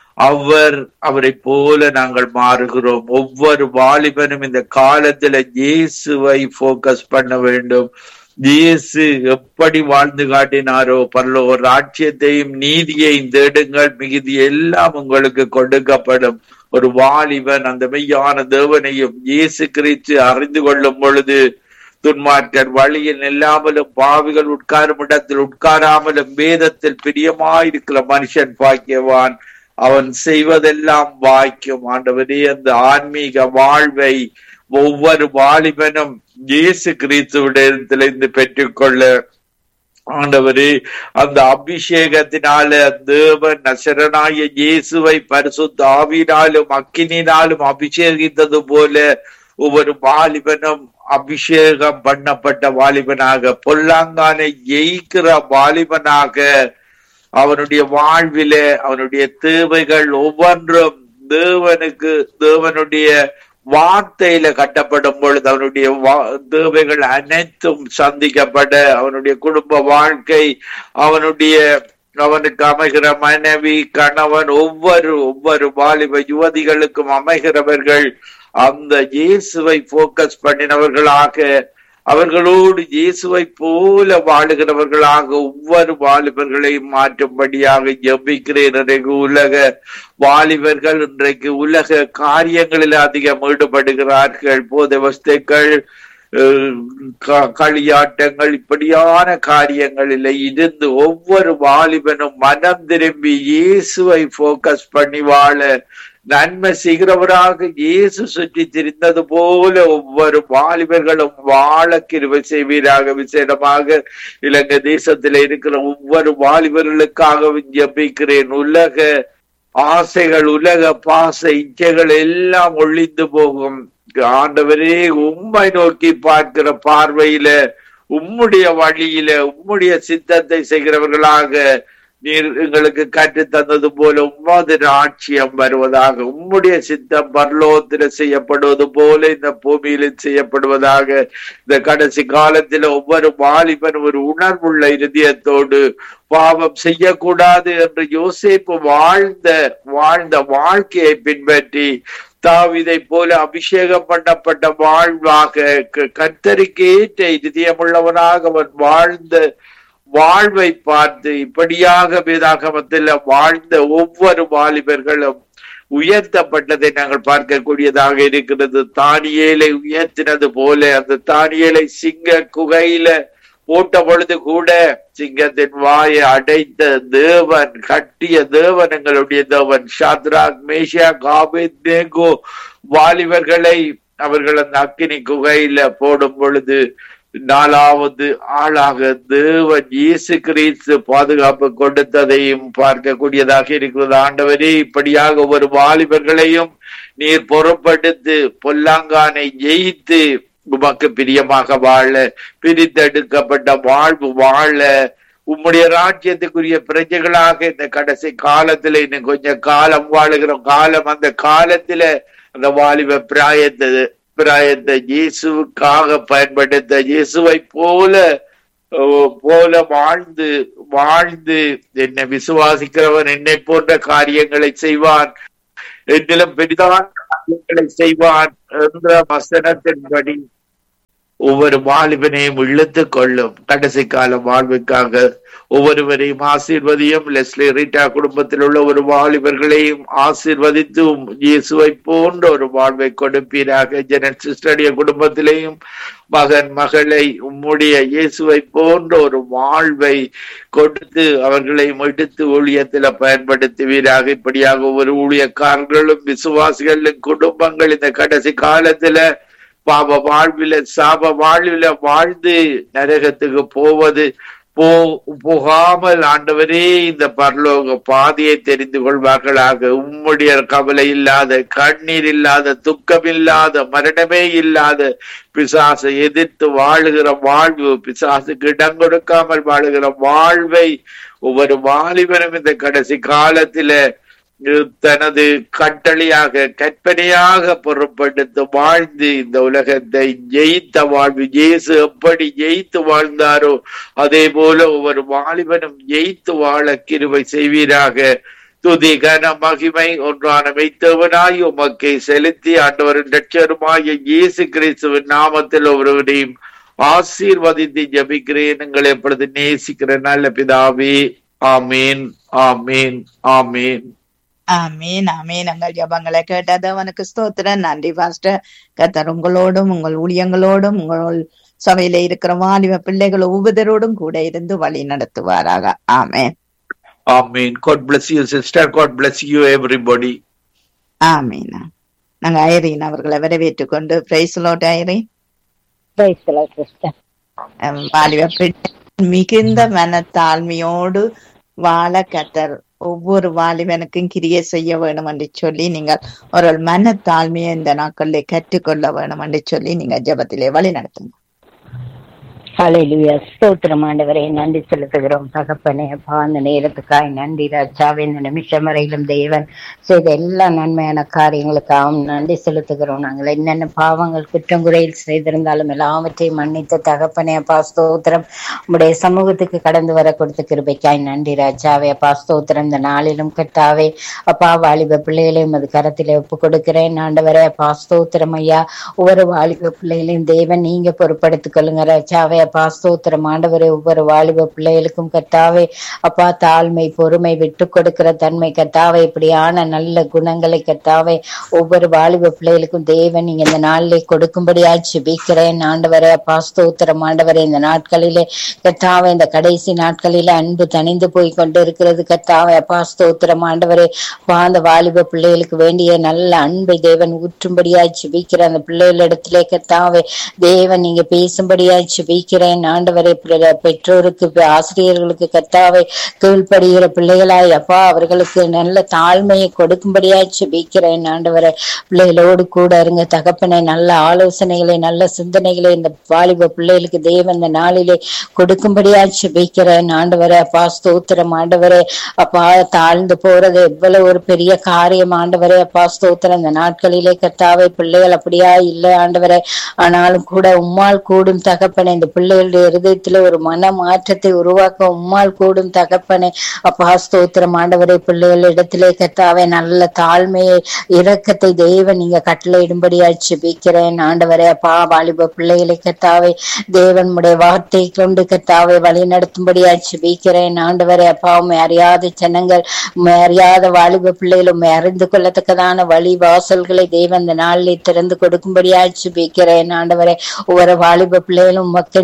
S4: அவரை போல நாங்கள் மாறுகிறோம். ஒவ்வொரு வாலிபனும் இந்த காலத்துல இயேசுவை போக்கஸ் பண்ண வேண்டும். இயேசு எப்படி வாழ்ந்து காட்டினாரோ, பரலோக ராஜ்யத்தையும் நீதியையும் தேடுங்கள், மிகுதி எல்லாம் உங்களுக்கு கொடுக்கப்படும். ஒரு வாலிபன் அந்த மெய்யான தேவனையும் இயேசு கிறிஸ்து அறிந்து கொள்ளும் பொழுது துன்மார்க்கர் வழியில் நில்லாமலும் பாவிகள் உட்காரும் இடத்தில் உட்காராமலும் வேதத்தில் பிரியமாயிருக்கிற மனுஷன் பாக்கியவான், அவன் செய்வதெல்லாம் வாய்க்கும். ஆண்டவரே, அந்த ஆன்மீக வாழ்வை ஒவ்வொரு வாலிபனும் இயேசு கிறிஸ்துவிடத்திலிருந்து பெற்றுக்கொள்ள ஆண்டவரே, அந்த அபிஷேகத்தினால தேவன் நசரனாய இயேசுவை பரிசுத்த ஆவியினாலும் அக்கினினாலும் அபிஷேகித்தது போல ஒவ்வொரு வாலிபனும் அபிஷேகம் பண்ணப்பட்ட வாலிபனாக, பொல்லாங்கானை ஜெயிக்கிற வாலிபனாக, அவனுடைய வாழ்வில அவனுடைய தேவைகள் ஒவ்வொன்றும் தேவனுடைய வார்த்தையில கட்டப்படும் பொழுது அவனுடைய தேவைகள் அனைத்தும் சந்திக்கப்பட, அவனுடைய குடும்ப வாழ்க்கை, அவனுக்கு அமைகிற மனைவி, கணவன், ஒவ்வொரு வாலிப யுவதிகளுக்கும் அமைகிறவர்கள் அந்த இயேசுவை போக்கஸ் பண்ணினவர்களாக, அவர்களோடு இயேசுவை போல வாழுகிறவர்களாக ஒவ்வொரு வாலிபர்களையும் மாற்றும்படியாக ஜெபிக்கிறேன். இன்றைக்கு உலக வாலிபர்கள் இன்றைக்கு உலக காரியங்களில் அதிகம் ஈடுபடுகிறார்கள். போதை வஸ்துக்கள், களியாட்டங்கள், இப்படியான காரியங்களில் இருந்து ஒவ்வொரு வாலிபனும் மனம் திரும்பி இயேசுவை போக்கஸ் பண்ணி வாழ, நன்மை செய்கிறவராக இயேசு சுற்றி திரிந்தது போல ஒவ்வொரு வாலிபர்களும் வாழ கிருபை செய்வீராக. விசேடமாக இலங்கை தேசத்தில் இருக்கிற ஒவ்வொரு வாலிபர்களுக்காகவும் ஜெபிக்கிறேன். உலக ஆசைகள், உலக பாச இச்சைகள் எல்லாம் ஒழிந்து போகும். ஆண்டவரே, உம்மை நோக்கி பார்க்கிற பார்வையில, உம்முடைய வழியில, உம்முடைய சித்தத்தை செய்கிறவர்களாக நீர் எங்களுக்கு கற்று தந்தது போல உம்மது ராட்சியம் வருவதாக, உம்முடைய சித்தம் பரலோகத்தில செய்யப்படுவது போல இந்த பூமியில செய்யப்படுவதாக. இந்த கடைசி காலத்துல ஒவ்வொரு வாலிபன் ஒரு உணர்வுள்ள இருதயத்தோடு பாவம் செய்யக்கூடாது என்று யோசேப்பு வாழ்ந்த வாழ்க்கையை பின்பற்றி தாவீதை போல அபிஷேகம் பண்ணப்பட்ட வாழ்வாக, கர்த்தருக்கு ஏற்ற இதயமுள்ளவனாக அவன் வாழ்ந்த வாழ்வை பார்த்து இப்படியாக வேதாகமத்தில் வாழ்ந்த ஒவ்வொரு வாலிபர்களும் உயர்த்தப்பட்டதை நாங்கள் பார்க்கக்கூடியதாக இருக்கிறது. தானியேலை உயர்த்தினது போல அந்த தானியேலை சிங்க குகையில போட்ட பொழுது கூட சிங்கத்தின் வாயை அடைத்த தேவன், கட்டிய தேவன், எங்களுடைய தேவன். ஷாத்ராக், மேஷாக், ஆபேத்நேகோ வாலிபர்களை அவர்கள் அந்த அக்கினி குகையில போடும் பொழுது 4வது ஆளாக தேவன் இயேசு கிறிஸ்து பாதுகாப்பு கொடுத்ததையும் பார்க்கக்கூடியதாக இருக்கிறது. ஆண்டவரே, இப்படியாக ஒரு வாலிபர்களையும் நீர் பொறுப்படுத்து பொல்லாங்கானை ஜெயித்து உமக்கு பிரியமாக வாழ, பிரித்தெடுக்கப்பட்ட வாழ்வு வாழ, உம்முடைய ராஜ்யத்துக்குரிய பிரஜைகளாக இந்த கடைசி காலத்துல இன்னும் கொஞ்சம் காலம் வாழுகிற காலம், அந்த காலத்துல அந்த வாலிப பிராயத்தை இயேசுவுக்காக பயன்படுத்த, இயேசுவை போல வாழ்ந்து என்னை விசுவாசிக்கிறவன் என்னை போன்ற காரியங்களை செய்வான், என்னிலும் பெரிதான காரியங்களை செய்வான் என்ற வசனத்தின்படி ஒவ்வொரு வாலிபனையும் இழுத்து கொள்ளும். கடைசி கால வாழ்வுக்காக ஒவ்வொருவரையும் ஆசீர்வதியும். லெஸ்லி ரீட்டா குடும்பத்தில் உள்ள ஒரு வாலிபர்களையும் ஆசீர்வதித்து இயேசுவை போன்ற ஒரு வாழ்வை கொடுப்பீராக. ஜெனட் சிஸ்டருடைய குடும்பத்திலேயும் மகன் மகளை உம்முடைய இயேசுவை போன்ற ஒரு வாழ்வை கொடுத்து அவர்களையும் எடுத்து ஊழியத்தில் பயன்படுத்துவீராக. இப்படியாக ஒவ்வொரு ஊழியக்காரர்களும் விசுவாசிகளும் குடும்பங்கள் இந்த கடைசி காலத்துல பாவ வாழ்வில சாப வாழ்வில வாழ்ந்து நரகத்துக்கு போகாமல் ஆண்டவரே இந்த பரலோக பாதையை தெரிந்து கொள்வார்களாக. உம்முடைய கவலை இல்லாத, கண்ணீர் இல்லாத, துக்கம் இல்லாத, மரணமே இல்லாத, பிசாசை எதிர்த்து வாழுகிற வாழ்வு, பிசாசுக்கு இடம் கொடுக்காமல் வாழுகிற வாழ்வை ஒவ்வொரு வாலிபனும் இந்த கடைசி காலத்தில தனது கட்டளையாக கற்பனையாக பொருட்படுத்த வாழ்ந்து இந்த உலகத்தை ஜெயித்த வாழ்வு, இயேசு எப்படி ஜெயித்து வாழ்ந்தாரோ அதே போல ஒவ்வொரு வாலிபனும் ஜெயித்து வாழ கிருபை செய்வீராக. துதி கன மகிமை ஒன்றான மெய்த்தவனாய் உமக்கை செலுத்தி ஆண்டவரின் இரட்சகருமாகிய இயேசு கிறிஸ்துவின் நாமத்தில் ஒருவரையும் ஆசீர்வதித்து ஜெபிக்கிறேன். எங்களை எப்பொழுது நேசிக்கிற நல்ல பிதாவே. ஆமீன், ஆமீன், ஆமீன்.
S3: ஆமீன், ஆமீன். எங்கள் ஜபங்களை கேட்டது அவனுக்கு ஸ்தோத்திரம். நன்றி பாஸ்டர். கர்த்தர் உங்களோடும் உங்கள் ஊழியங்களோடும் உங்கள் சபையில இருக்கிற வாலிப பிள்ளைகள் ஒவ்வொருவரோடும் கூட இருந்து வழி நடத்துவாராக. ஆமீன்,
S4: ஆமீன். God bless you sister. God bless you everybody.
S3: ஆமீன். நாங்க ஐரீன் அவர்களை வரவேற்றுக் கொண்டு price Lord Zareen.
S5: Price Lord sister.
S3: வாலிப பிள்ளை மிகுந்த மனத்தாழ்மையோடு வாழ கர்த்தர் ஒவ்வொரு வாலிபனுக்கும் கிரியை செய்ய வேணும் என்று சொல்லி நீங்கள் ஒரு மனத்தாழ்மையை இந்த நாட்களிலே கற்றுக்கொள்ள வேணும் என்று சொல்லி நீங்க ஜெபத்திலே வழி நடத்துங்க.
S5: ஹல்லேலூயா. ஸ்தோத்திரம் ஆண்டவரே, நன்றி செலுத்துகிறோம் தகப்பனே. அப்பா, அந்த நேரத்துக்காய் நன்றி ராஜாவே. இந்த நிமிஷம் வரையிலும் தேவன் செய்த எல்லா நன்மையான காரியங்களுக்காகவும் நன்றி செலுத்துகிறோம். நாங்கள் என்னென்ன பாவங்கள் குற்றம் குறையில் செய்திருந்தாலும் எல்லாவற்றையும் மன்னித்த தகப்பனே அப்பா ஸ்தோத்திரம். உங்களுடைய சமூகத்துக்கு கடந்து வர கொடுத்த கிருபைக்காய் நன்றி ராஜாவே. அப்பா ஸ்தோத்திரம். இந்த நாளிலும் கட்டாவே அப்பா வாலிப பிள்ளைகளையும் அது கரத்திலே ஒப்பு கொடுக்கிறேன் ஆண்டவரே. அப்பா ஸ்தோத்திரம் ஐயா. ஒவ்வொரு வாலிப பிள்ளைகளையும் தேவன் நீங்க பொறுப்படுத்திக் கொள்ளுங்க ராஜாவே. அப்பா ஸ்தோத்திரம் ஆண்டவரே. ஒவ்வொரு வாலிப பிள்ளைகளுக்கும் கர்த்தாவே அப்பா தாழ்மை, பொறுமை, விட்டு கொடுக்கிற தன்மை கர்த்தாவே, இப்படியான நல்ல குணங்களை கர்த்தாவே ஒவ்வொரு வாலிப பிள்ளைகளுக்கும் தேவன் நீங்க இந்த நாளிலே கொடுக்கும்படியா ஜெபிக்கிறேன் ஆண்டவரே. அப்பா ஸ்தோத்திரம் ஆண்டவரே. இந்த நாட்களிலே கர்த்தாவே, இந்த கடைசி நாட்களில அன்பு தணிந்து போய் கொண்டு இருக்கிறது கர்த்தாவே. அப்பா ஸ்தோத்திரம் ஆண்டவரே. அந்த வாலிப பிள்ளைகளுக்கு வேண்டிய நல்ல அன்பை தேவன் ஊற்றும்படியா ஜெபிக்கிற அந்த பிள்ளைகளிடத்திலே கர்த்தாவே தேவன் நீங்க பேசும்படியா ஜெபிக்கிறேன் ஆண்டவரே. பெற்றோருக்கு, ஆசிரியர்களுக்கு கர்த்தாவே கீழ்ப்படுகிற பிள்ளைகளாய் அப்பா அவர்களுக்கு நல்ல தாழ்மையை கொடுக்கும்படியா ஜெபிக்கிறேன் ஆண்டவரே. பிள்ளைகளோடு கூட இருங்க தகப்பனை. நல்ல ஆலோசனைகளை, நல்ல சிந்தனைகளை இந்த வாலிப பிள்ளைகளுக்கு தேவன் இந்த நாளிலே கொடுக்கும்படியா ஜெபிக்கிறேன் ஆண்டவரே. அப்பா ஸ்தோத்திரம் ஆண்டவரே. அப்பா தாழ்ந்து போறது எவ்வளவு ஒரு பெரிய காரியம் ஆண்டவரே. அப்பா ஸ்தோத்திரம். இந்த நாட்களிலே கர்த்தாவே பிள்ளைகள் அப்படியா இல்லை ஆண்டவரே. ஆனாலும் கூட உம்மால் கூடும் தகப்பனை. இந்த பிள்ளைகளுடைய இருதயத்துல ஒரு மன மாற்றத்தை உருவாக்க உம்மால் கூடும் தகப்பனே. அப்பா ஸ்தோத்திரம் ஆண்டவரே. பிள்ளைகள் இடத்திலே கர்த்தாவே நல்ல தாழ்மையை, இரக்கத்தை தேவன் நீங்க கட்டளையிடும்படியா ஜெபிக்கிறேன் ஆண்டவரே. அப்பா வாலிப பிள்ளைகளை கர்த்தாவே தேவன் உடைய வார்த்தை கொண்டு கர்த்தாவே வழி நடத்தும்படியா ஜெபிக்கிறேன் ஆண்டவரே. அப்பா உண்மை அறியாத ஜனங்கள், உண்மை அறியாத வாலிப பிள்ளைகள் உண்மை அறிந்து கொள்ளத்தக்கதான வழி வாசல்களை தேவன் இந்த நாளிலே திறந்து கொடுக்கும்படியா ஜெபிக்கிறேன் ஆண்டவரே. ஒவ்வொரு வாலிப பிள்ளைகளும் மக்கள்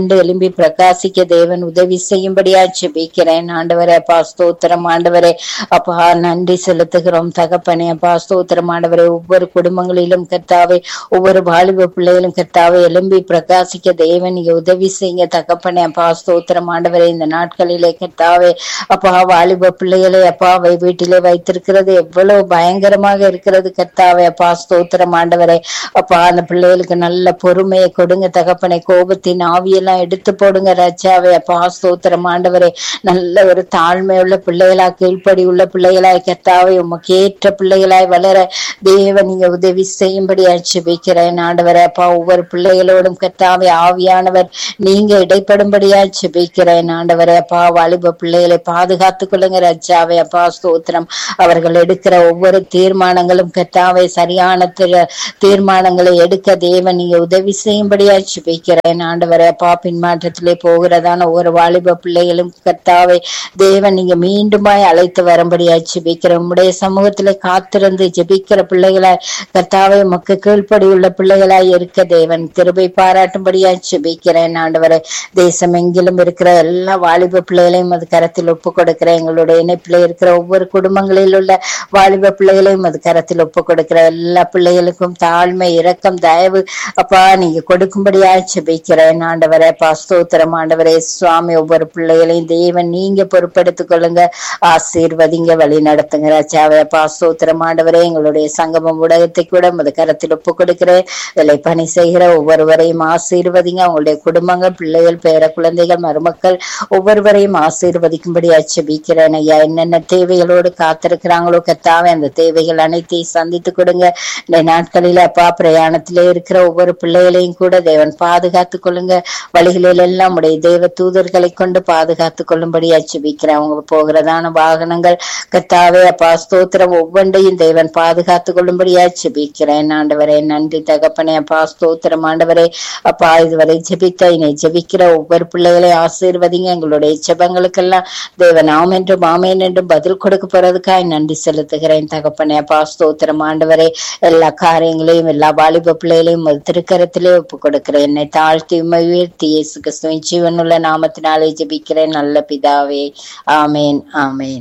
S5: கண்டு எழும்பி பிரகாசிக்க தேவன் உதவி செய்யும்படியா ஜெபிக்கிறேன் ஆண்டவரே. அப்பா ஸ்தோத்திரம் ஆண்டவரே. அப்பா நன்றி செலுத்துகிறோம் தகப்பனே. அப்பா ஸ்தோத்திரம் ஆண்டவரே. ஒவ்வொரு குடும்பங்களிலும் கர்த்தாவே, ஒவ்வொரு வாலிப பிள்ளைகளும் கர்த்தாவே எழும்பி பிரகாசிக்க தேவன் நீங்க உதவி செய்யுங்க தகப்பனே. அப்பா ஸ்தோத்திரம் ஆண்டவரே. இந்த நாட்களிலே கர்த்தாவே அப்பா வாலிப பிள்ளைகளை அப்பாவை வீட்டிலே வைத்திருக்கிறது எவ்வளவு பயங்கரமாக இருக்கிறது கர்த்தாவே. அப்பா ஸ்தோத்திரம் ஆண்டவரே. அப்பா அந்த பிள்ளைகளுக்கு நல்ல பொறுமையை கொடுங்க தகப்பனை. கோபத்தின் ஆவியெல்லாம் எடுத்து போடுங்க ராஜாவே. அப்பா ஸ்தோத்திரம் ஆண்டவரே. நல்ல ஒரு தாழ்மை உள்ள பிள்ளைகளாய், கீழ்ப்படி உள்ள பிள்ளைகளாய் கர்த்தாவே, உமக்கு ஏற்ற பிள்ளைகளாய் வளர தேவன் நீங்க உதவி செய்யும்படி ஜெபிக்கிறேன் ஆண்டவரே. அப்பா ஒவ்வொரு பிள்ளைகளோடும் கர்த்தாவே ஆவியானவர் நீங்க இடைப்படும்படியா ஜெபிக்கிறேன் ஆண்டவரே. அப்பா வாலிப பிள்ளைகளை பாதுகாத்துக் கொள்ளுங்க ராஜாவே. அப்பா ஸ்தோத்திரம். அவர்கள் எடுக்கிற ஒவ்வொரு தீர்மானங்களும் கர்த்தாவே சரியான தீர்மானங்களை எடுக்க தேவன் நீங்க உதவி செய்யும்படியா ஜெபிக்கிறேன் ஆண்டவரே. அப்பா பின்மாற்றத்திலே போகிறதான ஒவ்வொரு வாலிப பிள்ளைகளும் கர்த்தாவே தேவன் நீங்க மீண்டுமாய் அழைத்து வரும்படியா ஜெபிக்கிறேன். உம்முடைய சமூகத்திலே காத்திருந்து ஜெபிக்கிற பிள்ளைகளாய் கர்த்தாவே உமக்கு கீழ்ப்படி உள்ள பிள்ளைகளாய் இருக்க தேவன் கிருபை பாராட்டும்படியா ஜெபிக்கிறேன் ஆண்டவரே. தேசம் எங்கிலும் இருக்கிற எல்லா வாலிப பிள்ளைகளையும் அது கரத்தில் ஒப்பு கொடுக்கிறேன். எங்களுடைய இணைப்பில் இருக்கிற ஒவ்வொரு குடும்பங்களில் உள்ள வாலிப பிள்ளைகளையும் அது கரத்தில் ஒப்பு கொடுக்கிற எல்லா பிள்ளைகளுக்கும் தாழ்மை, இரக்கம், தயவு அப்பா நீங்க கொடுக்கும்படியா ஜெபிக்கிறேன் ஆண்டவரே. அப்பா ஸ்தோத்திரம் ஆண்டவரே. சுவாமி ஒவ்வொரு பிள்ளைகளையும் தேவன் நீங்க பொறுப்பெடுத்துக் கொள்ளுங்க, ஆசீர்வதிங்க, வழி நடத்துங்க ராஜாவே. அப்பா ஸ்தோத்திரம் ஆண்டவரே. எங்களுடைய சங்கமம் ஊடகத்தை கூட அது கரத்தில் ஒப்பு கொடுக்கிறேன். இதில் பணி செய்கிற ஒவ்வொருவரையும் ஆசீர்வதிங்க. அவங்களுடைய குடும்பங்கள், பிள்ளைகள், பேர குழந்தைகள், மருமக்கள் ஒவ்வொருவரையும் ஆசீர்வதிக்கும்படியா ஜெபிக்கிறேன் ஐயா. என்னென்ன தேவைகளோடு காத்திருக்கிறாங்களோ கர்த்தாவே அந்த தேவைகள் அனைத்தையும் சந்தித்து கொடுங்க. இந்த நாட்களில அப்பா பிரயாணத்திலே இருக்கிற ஒவ்வொரு பிள்ளைகளையும் கூட தேவன் பாதுகாத்துக் கொள்ளுங்க. வழிகளில் எல்லாம் உடைய தேவ தூதர்களை கொண்டு பாதுகாத்துக் கொள்ளும்படியா ஜெபிக்கிறேன். அவங்க போகிறதான வாகனங்கள் கர்த்தாவே அப்பா ஸ்தோத்திரம் ஒவ்வொன்றையும் தேவன் பாதுகாத்துக் கொள்ளும்படியா ஜெபிக்கிறேன் ஆண்டவரே. நன்றி தகப்பனே. அப்பா ஸ்தோத்திரம் ஆண்டவரே. அப்பா இதுவரை ஜெபித்த இனி ஜெபிக்கிற ஒவ்வொரு பிள்ளைகளை ஆசீர்வதிங்க. எங்களுடைய ஜெபங்களுக்கெல்லாம் தேவன் ஆம் என்றும் ஆமேன் என்றும் பதில் கொடுக்க போறதுக்காய் நன்றி செலுத்துகிறேன் தகப்பனே. அப்பா ஸ்தோத்திரம் ஆண்டவரே. எல்லா காரியங்களையும் எல்லா வாலிப பிள்ளைகளையும் திருக்கரத்திலே ஒப்பு கொடுக்கிறேன். என்னை தாழ்த்தி உயர்த்தி இயேசு கிறிஸ்துவின் ஜீவனுள்ள நாமத்தினாலே ஜெபிக்கிறேன் நல்ல பிதாவே. ஆமேன் ஆமேன்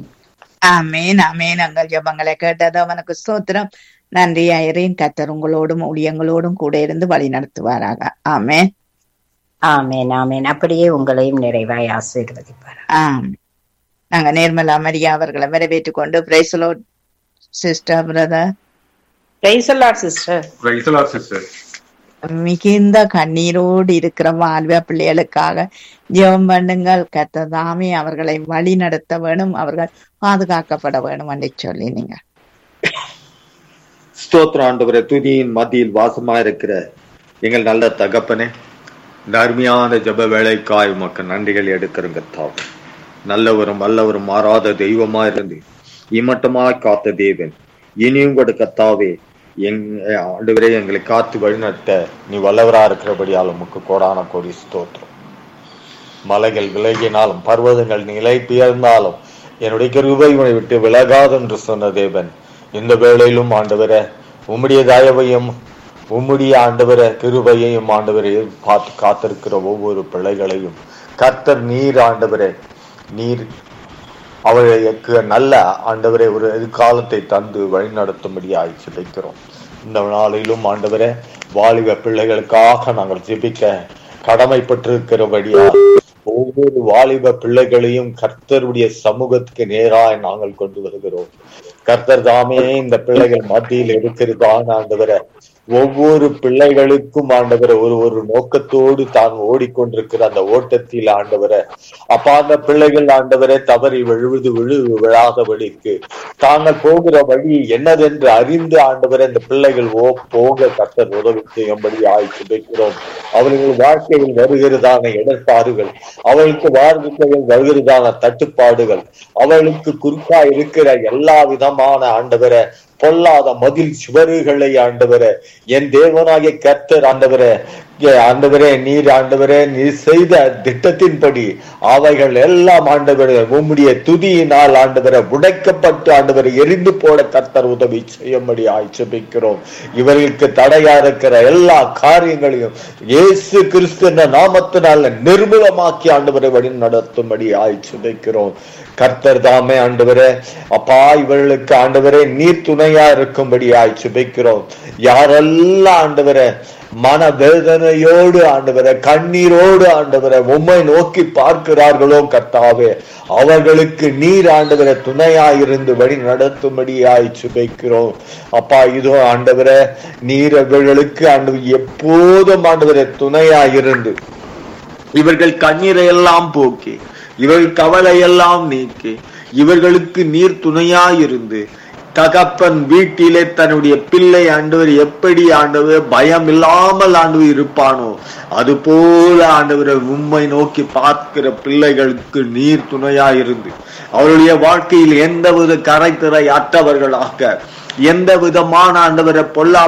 S3: ஆமேன் ஆமேன். அங்கள் ஜபங்களை கேட்டது அவனுக்கு ஸ்தோத்திரம். நன்றி ஐயரின். கர்த்தர் உங்களோடும் ஊழியங்களோடும் கூட இருந்து வழி நடத்துவாராக. ஆமேன்
S5: ஆமேன் ஆமேன். அப்படியே உங்களையும் நிறைவாய் ஆசீர்வதிப்பார்.
S3: நாங்க நேர்மலா மரியா அவர்களை வரவேற்றுக் கொண்டு praise the Lord sister, brother.
S1: Praise the Lord sister.
S4: Praise the Lord sister.
S3: மிகுந்த கண்ணீரோடு இருக்கிற வாலிப பிள்ளைகளுக்காக ஜெபம் பண்ணுங்கள். கர்த்தர் தாமே அவர்களை வழி நடத்த வேணும், அவர்கள் பாதுகாக்கப்பட வேணும் என்று சொல்லி நீங்க
S6: ஸ்தோத்திரம் ஆண்டவரே. துதியின் மத்தியில் வாசமா இருக்கிற எங்கள் நல்ல தகப்பனே, இந்த அருமையான ஜப வேலைக்காய் உமக்கு நன்றிகள் எடுக்கிறோங்க தாவே. நல்லவரும் வல்லவரும் மாறாத தெய்வமா இருந்து இம்மட்டமாய் காத்த தேவன், இனியும் கூட கத்தாவே ஆண்டவரே எங்களை காத்து வழிநடத்த நீ வல்லவரா இருக்கிறபடியால் உமக்கு கோடான கோடி ஸ்தோத்திரம். மலைகள் விலகினாலும் பர்வதங்கள் நிலை பெயர்ந்தாலும் என்னுடைய கிருபை உன்னை விட்டு விலகாது என்று சொன்ன தேவன், இந்த வேளையிலும் ஆண்டவரே உம்முடைய தயவையும் உம்முடைய ஆண்டவரே கிருபையையும் ஆண்டவரே பார்த்து காத்திருக்கிற ஒவ்வொரு பிள்ளைகளையும் கர்த்தர் நீர் ஆண்டவரே நீர் அவர்களுக்கு நல்ல ஆண்டவரே ஒரு எதிர்காலத்தை தந்து வழிநடத்தும்படியாய் ஜெபிக்கிறோம். இந்த நாளிலும் ஆண்டவரே வாலிப பிள்ளைகளுக்காக நாங்கள் ஜெபிக்க கடமைப்பட்டிருக்கிறபடியா ஒவ்வொரு வாலிப பிள்ளைகளையும் கர்த்தருடைய சமூகத்துக்கு நேராய் நாங்கள் கொண்டு வருகிறோம். கர்த்தர் தாமே இந்த பிள்ளைகள் மத்தியில் இருக்கிறதான ஆண்டவரே ஒவ்வொரு பிள்ளைகளுக்கும் ஆண்டவரை ஒரு நோக்கத்தோடு தான் ஓடிக்கொண்டிருக்கிற அந்த ஓட்டத்தில் ஆண்டவரை அப்ப அந்த பிள்ளைகள் ஆண்டவரை தவறி விழாதபடிக்கு தாங்கள் போகிற வழி என்னதென்று அறிந்து ஆண்டவரை இந்த பிள்ளைகள் போக கர்த்தர் உதவி செய்யும்படி ஆய்ச்சி வைக்கிறோம். அவர்கள் வாழ்க்கையில் வருகிறதான இடர்பாடுகள், அவளுக்கு வாழ்க்கையில் வருகிறதான தட்டுப்பாடுகள், அவளுக்கு குறுக்கா இருக்கிற எல்லா விதமான ஆண்டவரை பொல்லாத மதில் சுவறுகளை ஆண்டவர என் தேவனாகிய கர்த்தர் ஆண்டவர ஆண்டவரே நீர் ஆண்டவரே நீர் செய்த திட்டத்தின்படி அவைகள் எல்லாம் ஆண்டவரே உம்முடைய துதியினால் ஆண்டவரை உடைக்கப்பட்டு ஆண்டவரை எரிந்து போட கர்த்தர் உதவி செய்யும்படி ஆய்ச்சபிக்கிறோம். இவர்களுக்கு தடையா இருக்கிற எல்லா காரியங்களையும் இயேசு கிறிஸ்து என்ற நாமத்தினால நிர்மூலமாக்கி ஆண்டவரை வழி நடத்தும்படி ஆய்ச்சபிக்கிறோம். கர்த்தர் தாமே ஆண்டவரே அப்பா இவர்களுக்கு ஆண்டவரே நீர் துணையா இருக்கும்படி ஆய்ச்சபிக்கிறோம். யாரெல்லாம் ஆண்டவரே மன வேதனையோடு ஆண்டவரை கண்ணீரோடு ஆண்டவரை உம்மை நோக்கி பார்க்கிறார்களோ கர்த்தாவே அவர்களுக்கு நீர் ஆண்டவரை துணையாயிருந்து வழி நடத்தும்படியாய் சுபிக்கிறோம். அப்பா இதோ ஆண்டவரை நீர் அவர்களுக்கு ஆண்டவர் எப்போதும் ஆண்டவரை துணையாயிருந்து இவர்கள் கண்ணீரை எல்லாம் போக்கி இவர்கள் கவலை எல்லாம் நீக்கி இவர்களுக்கு நீர் துணையாயிருந்து தகப்பன் வீட்டிலே தன்னுடைய பிள்ளை ஆண்டவர் எப்படி ஆண்டவர் பயம் இல்லாமல் ஆண்டவர் இருப்பானோ அது போல ஆண்டவரை உம்மை நோக்கி பார்க்கிற பிள்ளைகளுக்கு நீர் துணையாயிருந்து அவருடைய வாழ்க்கையில் எந்தவித கரைத்திரை அற்றவர்களாக எந்த விதமான ஆண்டவரை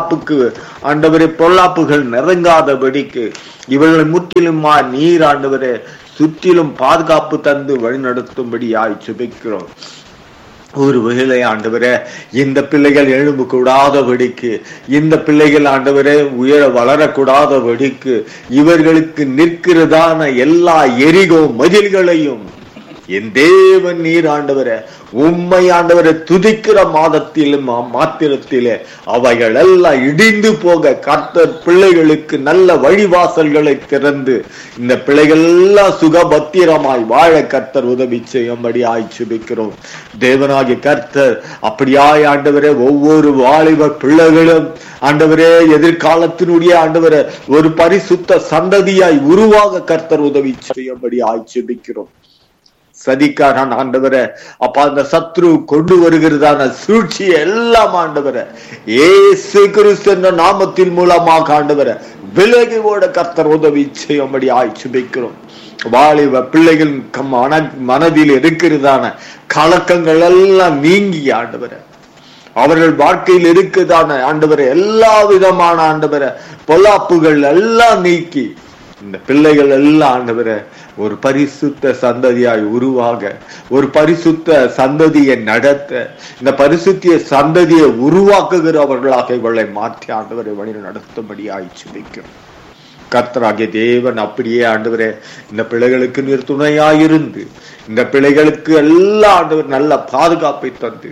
S6: பொல்லாப்புகள் நெருங்காதபடிக்கு இவர்களை முற்றிலுமா நீர் ஆண்டவரை சுற்றிலும் பாதுகாப்பு தந்து வழி நடத்தும்படி சுபிக்கிறோம். ஒரு வேளை ஆண்டவரே இந்த பிள்ளைகள் எழும்பு கூடாதபடிக்கு இந்த பிள்ளைகள் ஆண்டவரே உயர வளரக்கூடாதபடிக்கு இவர்களுக்கு நிற்கிறதான எல்லா எரிகோ மதில்களையும் என் தேவன் நீர் ஆண்டவரே உம்மை ஆண்டவரை துதிக்கிற மாத்திரத்திலே அவைகள் எல்லாம் இடிந்து போக கர்த்தர் பிள்ளைகளுக்கு நல்ல வழிவாசல்களை திறந்து இந்த பிள்ளைகள் எல்லாம் சுகபத்திரமாய் வாழ கர்த்தர் உதவி செய்யும்படி ஆய்ச்சிபிக்கிறோம். தேவனாகிய கர்த்தர் அப்படியாய் ஆண்டவரே ஒவ்வொரு வாலிப பிள்ளைகளும் ஆண்டவரே எதிர்காலத்தினுடைய ஆண்டவரை ஒரு பரிசுத்த சந்ததியாய் உருவாக கர்த்தர் உதவி செய்யும்படி ஆய்ச்சிபிக்கிறோம். சதிக்காரன் ஆண்டவரை அப்ப அந்த சத்ரு கொண்டு வருகிறதான சூழ்ச்சி எல்லாம் ஆண்டவரை இயேசு கிறிஸ்து என்ற நாமத்தின் மூலமாக ஆண்டவரை விலகி ஓட கர்த்தர் உதவி செய்யும்படி ஆய்ச்சிபிக்கிறோம். வாலிப பிள்ளைகள் மனதில் இருக்கிறதான கலக்கங்கள் எல்லாம் நீங்கி ஆண்டவரை அவர்கள் வாழ்க்கையில் இருக்குதான ஆண்டவரை எல்லா விதமான ஆண்டவரை பொல்லாப்புகள் எல்லாம் நீக்கி இந்த பிள்ளைகள் எல்லாம் ஆண்டவரை ஒரு பரிசுத்த சந்ததியாய் உருவாக ஒரு பரிசுத்த சந்ததியை நடத்த இந்த பரிசுத்திய சந்ததியை உருவாக்குகிறவர்களாக இவர்களை மாற்றி ஆண்டவரை வழி நடத்தும்படியாய் சுபிக்கும். கர்த்தராகிய தேவன் அப்படியே ஆண்டவரே இந்த பிள்ளைகளுக்கு நீர் துணையாயிருந்து இந்த பிள்ளைகளுக்கு எல்லா ஆண்டவர் நல்ல பாதுகாப்பை தந்து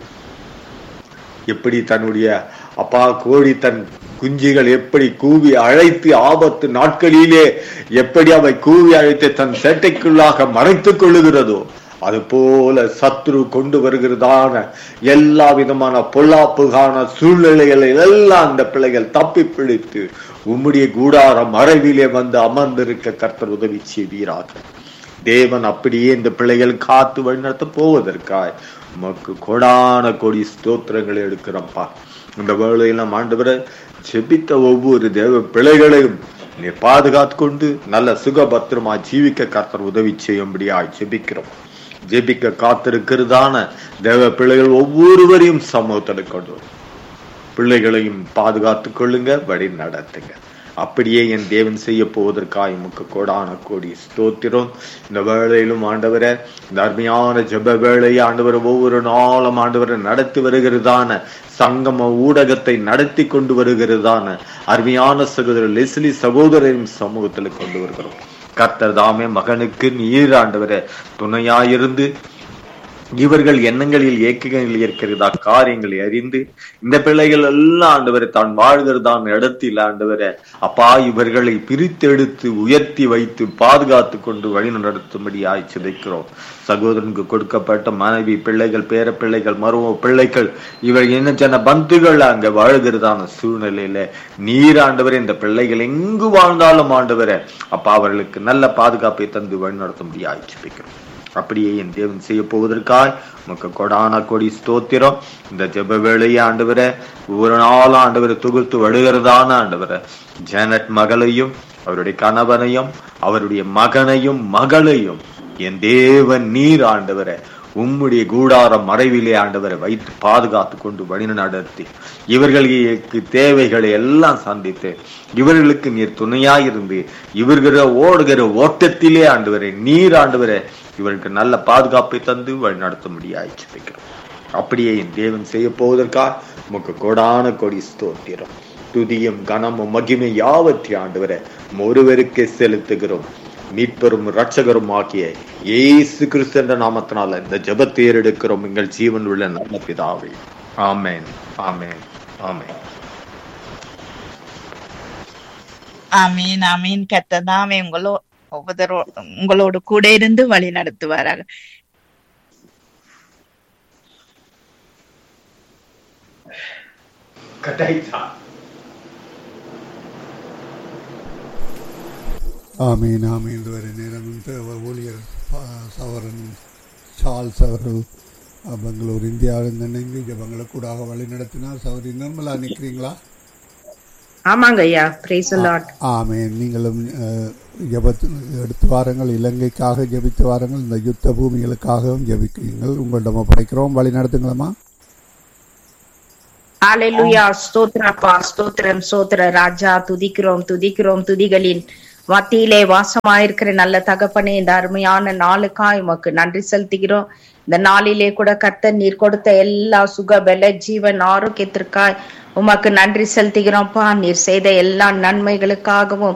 S6: எப்படி தன்னுடைய அப்பா கோழி தன் குஞ்சுகள் எப்படி கூவி அழைத்து ஆபத்து நாட்களிலே எப்படி அவை கூவி அழைத்து தன் சேட்டைக்குள்ளாக மறைத்துக் கொள்ளுகிறதோ அது போல சத்ரு கொண்டு வருகிறதான எல்லா விதமான பொல்லாப்புகான சூழ்நிலைகளை எல்லாம் அந்த பிள்ளைகள் தப்பி பிடித்து உம்முடைய கூடார மறைவிலே வந்து அமர்ந்திருக்க கர்த்தர் உதவி செய்வீராக. தேவன் அப்படியே இந்த பிள்ளைகள் காத்து வழிநடத்த போவதற்காய் உமக்கு கோடான கோடி ஸ்தோத்திரங்களை எடுக்கிறோம்ப்பா. இந்த வேளையெல்லாம் ஆண்டவரை ஜெபித்த ஒவ்வொரு தேவ பிள்ளைகளையும் நீ பாதுகாத்து கொண்டு நல்ல சுகபத்திரமா ஜீவிக்க கர்த்தர் உதவி செய்யும்படியா ஜெபிக்கிறோம். ஜெபிக்க காத்திருக்கிறதான தேவ பிள்ளைகள் ஒவ்வொருவரையும் சமூகத்தில் கொண்டு பிள்ளைகளையும் பாதுகாத்து கொள்ளுங்க, வழி நடத்துங்க. அப்படியே என் தேவன் செய்ய போவதற்காக உமக்கு கோடான கோடி ஸ்தோத்திரம். இந்த வேளையிலும் ஆண்டவரை இந்த அருமையான ஜெப வேளையை ஆண்டவரை ஒவ்வொரு நாளும் ஆண்டவரை நடத்தி வருகிறதான சங்கம ஊடகத்தை நடத்தி கொண்டு வருகிறதான அருமையான சகோதரர் லெஸ்லி சகோதரரின் சமூகத்தில் கொண்டு வருகிறோம். கர்த்தர் தாமே மகனுக்கு நீர் ஆண்டவரை துணையாயிருந்து இவர்கள் எண்ணங்களில் ஏக்கங்களில் இருக்கிறதா காரியங்களை அறிந்து இந்த பிள்ளைகள் எல்லாம் ஆண்டவரை தான் வாழ்கிறதான இடத்தில் ஆண்டவரை அப்பா இவர்களை பிரித்தெடுத்து உயர்த்தி வைத்து பாதுகாத்து கொண்டு வழி நடத்தும்படி சிதைக்கிறோம். சகோதரனுக்கு கொடுக்கப்பட்ட மனைவி பிள்ளைகள் பேர பிள்ளைகள் மரும பிள்ளைகள் இவர் என்ன சின்ன பந்துகள் அங்க வாழ்கிறதான சூழ்நிலையில நீர் ஆண்டவரை இந்த பிள்ளைகள் எங்கு வாழ்ந்தாலும் ஆண்டவரை அப்பா அவர்களுக்கு நல்ல பாதுகாப்பை தந்து வழி நடத்தும்படி சிதைக்கிறோம். அப்படியே என் தேவன் செய்ய போவதற்காய் உமக்கு கொடான கொடி ஸ்தோத்திரம். இந்த ஜெப வேளையை ஆண்டவரை ஒவ்வொரு நாளும் ஆண்டவரை தொகுத்து வடுகிறதான ஆண்டவரை ஜானட் மகளையும் அவருடைய கணவனையும் அவருடைய மகனையும் மகளையும் என் தேவன் நீர் ஆண்டவரை உம்முடைய கூடார மறைவிலே ஆண்டவரை வைத்து பாதுகாத்து கொண்டு வழி நடத்தி இவர்களுக்கு தேவைகளை எல்லாம் சந்தித்து இவர்களுக்கு நீர் துணையாயிருந்து இவர்கள் ஓடுகிற ஓட்டத்திலே ஆண்டவரை நீர் ஆண்டவரை இவருக்கு நல்ல பாதுகாப்பை தந்து வழி நடத்த முடியாது. அப்படியே என் தேவன் செய்ய போவதற்காக உமக்கு கோடான கோடி ஸ்தோத்திரம். துதியும் கனமும் மகிமை யாவற்றை ஆண்டவரை ஒருவருக்கே செலுத்துகிறோம். மீட்பெரும் இரட்சகரும் ஆகிய இயேசு கிறிஸ்து என்ற நாமத்தினால இந்த ஜெபத்தை ஏறெடுக்கிறோம் எங்கள் ஜீவன் உள்ள நல்ல பிதாவே. ஆமென், ஆமென், ஆமென்.
S3: ஆமீன் ஆமீன். கர்த்ததாமே உங்களோடு கூட இருந்து வழி நடத்துவாராக.
S2: ஆமீன் ஆமீன். இதுவரை நேரம் ஊழியர் சவரன் சார்ல்ஸ் அவர்கள் பெங்களூர் இந்தியாவில் இணைந்து ஜபங்களை கூடாக வழி நடத்தினார். சௌரி நிர்மலா நிற்கிறீங்களா?
S1: ஆமாங்க ஐயா, பிரைஸ் தி லார்ட்.
S2: ஆமீன். நீங்களும் ஜபத்து எடுத்து வாருங்கள், இலங்கைக்காக ஜபித்து வாருங்கள், இந்த யுத்த பூமிகளுக்காகவும் ஜபிக்கிறீங்கள். உங்களிடம் ஒப்படைக்கிறோம், வழி நடத்துங்களா?
S1: ஹல்லேலூயா. ஸ்தோத்திரப்பா, ஸ்தோத்திரம், ஸ்தோத்திர ராஜா. துதிக்கிறோம் துதிக்கிறோம். துதிகளின் மத்தியிலே வாசமாயிருக்கிற நல்ல தகப்பனே, இந்த அருமையான நாளுக்காய் உமக்கு நன்றி செலுத்துகிறோம். இந்த நாளிலே கூட கர்த்தர் நீர் கொடுத்த எல்லா சுக பல ஜீவன் ஆரோக்கியத்திற்காய் உமக்கு நன்றி செலுத்துகிறோம்ப்பா. நீர் செய்த எல்லா நன்மைகளுக்காகவும்